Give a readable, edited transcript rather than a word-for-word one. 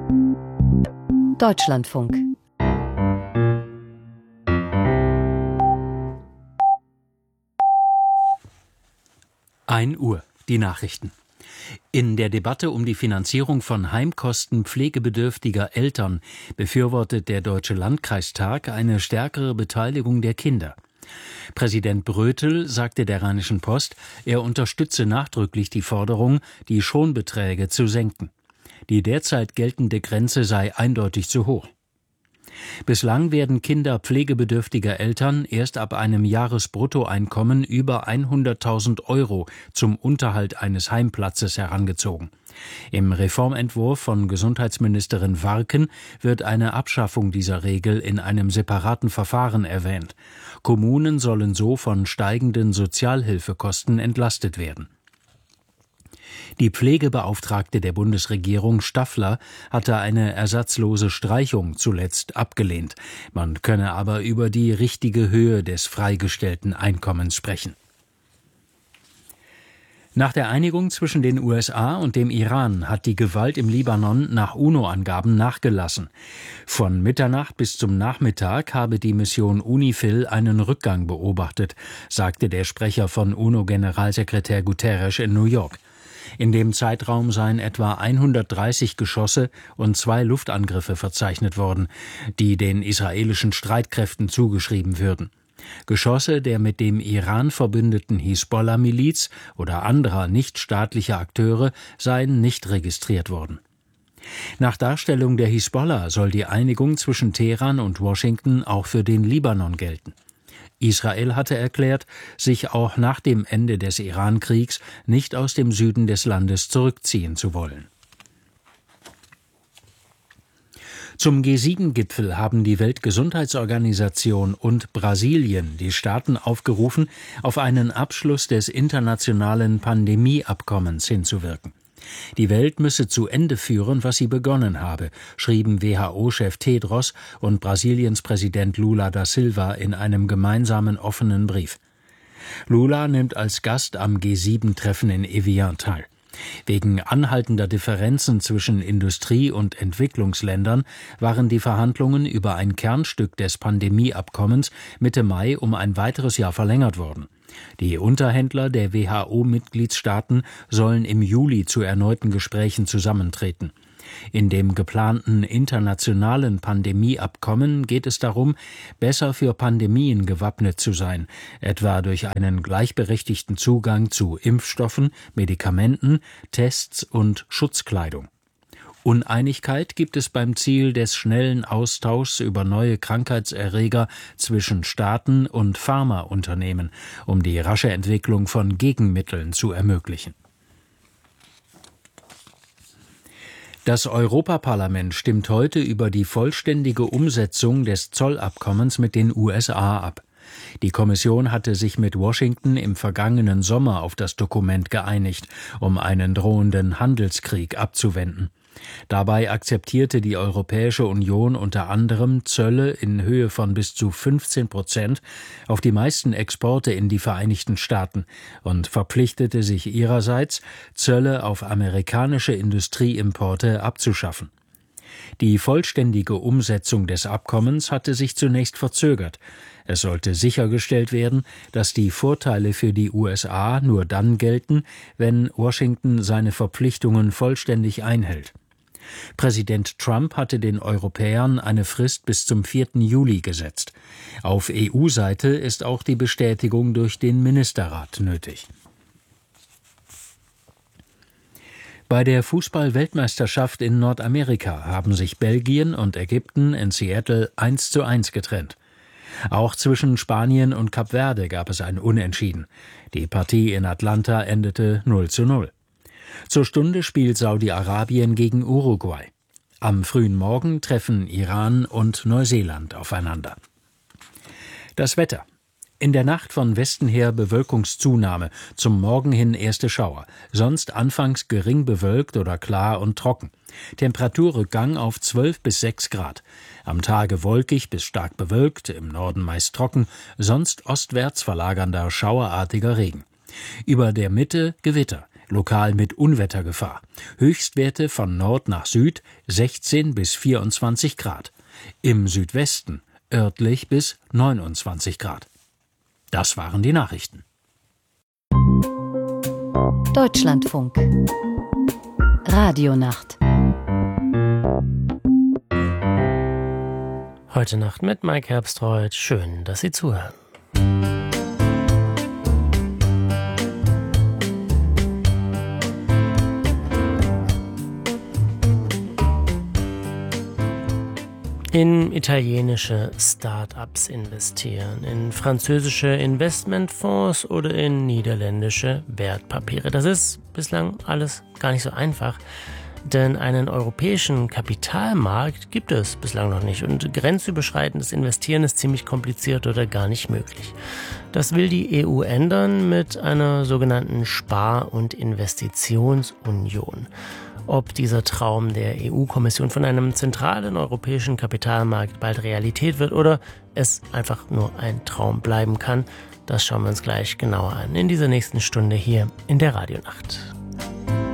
Deutschlandfunk. Uhr, die Nachrichten. In der Debatte um die Finanzierung von Heimkosten pflegebedürftiger Eltern befürwortet der Deutsche Landkreistag eine stärkere Beteiligung der Kinder. Präsident Brötel sagte der Rheinischen Post, er unterstütze nachdrücklich die Forderung, die Schonbeträge zu senken. Die derzeit geltende Grenze sei eindeutig zu hoch. Bislang werden Kinder pflegebedürftiger Eltern erst ab einem Jahresbruttoeinkommen über 100.000 € zum Unterhalt eines Heimplatzes herangezogen. Im Reformentwurf von Gesundheitsministerin Warken wird eine Abschaffung dieser Regel in einem separaten Verfahren erwähnt. Kommunen sollen so von steigenden Sozialhilfekosten entlastet werden. Die Pflegebeauftragte der Bundesregierung Staffler hatte eine ersatzlose Streichung zuletzt abgelehnt. Man könne aber über die richtige Höhe des freigestellten Einkommens sprechen. Nach der Einigung zwischen den USA und dem Iran hat die Gewalt im Libanon nach UNO-Angaben nachgelassen. Von Mitternacht bis zum Nachmittag habe die Mission UNIFIL einen Rückgang beobachtet, sagte der Sprecher von UNO-Generalsekretär Guterres in New York. In dem Zeitraum seien etwa 130 Geschosse und 2 Luftangriffe verzeichnet worden, die den israelischen Streitkräften zugeschrieben würden. Geschosse der mit dem Iran verbündeten Hisbollah-Miliz oder anderer nichtstaatlicher Akteure seien nicht registriert worden. Nach Darstellung der Hisbollah soll die Einigung zwischen Teheran und Washington auch für den Libanon gelten. Israel hatte erklärt, sich auch nach dem Ende des Iran-Kriegs nicht aus dem Süden des Landes zurückziehen zu wollen. Zum G7-Gipfel haben die Weltgesundheitsorganisation und Brasilien die Staaten aufgerufen, auf einen Abschluss des internationalen Pandemieabkommens hinzuwirken. Die Welt müsse zu Ende führen, was sie begonnen habe, schrieben WHO-Chef Tedros und Brasiliens Präsident Lula da Silva in einem gemeinsamen offenen Brief. Lula nimmt als Gast am G7-Treffen in Evian teil. Wegen anhaltender Differenzen zwischen Industrie- und Entwicklungsländern waren die Verhandlungen über ein Kernstück des Pandemieabkommens Mitte Mai um ein weiteres Jahr verlängert worden. Die Unterhändler der WHO-Mitgliedstaaten sollen im Juli zu erneuten Gesprächen zusammentreten. In dem geplanten internationalen Pandemieabkommen geht es darum, besser für Pandemien gewappnet zu sein, etwa durch einen gleichberechtigten Zugang zu Impfstoffen, Medikamenten, Tests und Schutzkleidung. Uneinigkeit gibt es beim Ziel des schnellen Austauschs über neue Krankheitserreger zwischen Staaten und Pharmaunternehmen, um die rasche Entwicklung von Gegenmitteln zu ermöglichen. Das Europaparlament stimmt heute über die vollständige Umsetzung des Zollabkommens mit den USA ab. Die Kommission hatte sich mit Washington im vergangenen Sommer auf das Dokument geeinigt, um einen drohenden Handelskrieg abzuwenden. Dabei akzeptierte die Europäische Union unter anderem Zölle in Höhe von bis zu 15% auf die meisten Exporte in die Vereinigten Staaten und verpflichtete sich ihrerseits, Zölle auf amerikanische Industrieimporte abzuschaffen. Die vollständige Umsetzung des Abkommens hatte sich zunächst verzögert. Es sollte sichergestellt werden, dass die Vorteile für die USA nur dann gelten, wenn Washington seine Verpflichtungen vollständig einhält. Präsident Trump hatte den Europäern eine Frist bis zum 4. Juli gesetzt. Auf EU-Seite ist auch die Bestätigung durch den Ministerrat nötig. Bei der Fußball-Weltmeisterschaft in Nordamerika haben sich Belgien und Ägypten in Seattle 1:1 getrennt. Auch zwischen Spanien und Kap Verde gab es ein Unentschieden. Die Partie in Atlanta endete 0:0. Zur Stunde spielt Saudi-Arabien gegen Uruguay. Am frühen Morgen treffen Iran und Neuseeland aufeinander. Das Wetter. In der Nacht von Westen her Bewölkungszunahme, zum Morgen hin erste Schauer, sonst anfangs gering bewölkt oder klar und trocken. Temperaturrückgang auf 12 bis 6 Grad. Am Tage wolkig bis stark bewölkt, im Norden meist trocken, sonst ostwärts verlagernder schauerartiger Regen. Über der Mitte Gewitter. lokal mit Unwettergefahr. Höchstwerte von Nord nach Süd 16 bis 24 Grad. Im Südwesten örtlich bis 29 Grad. Das waren die Nachrichten. Deutschlandfunk. Radionacht. Heute Nacht mit Mike Herbstreuth. Schön, dass Sie zuhören. In italienische Start-ups investieren, in französische Investmentfonds oder in niederländische Wertpapiere. Das ist bislang alles gar nicht so einfach, denn einen europäischen Kapitalmarkt gibt es bislang noch nicht und grenzüberschreitendes Investieren ist ziemlich kompliziert oder gar nicht möglich. Das will die EU ändern mit einer sogenannten Spar- und Investitionsunion. Ob dieser Traum der EU-Kommission von einem zentralen europäischen Kapitalmarkt bald Realität wird oder es einfach nur ein Traum bleiben kann, das schauen wir uns gleich genauer an in dieser nächsten Stunde hier in der Radionacht.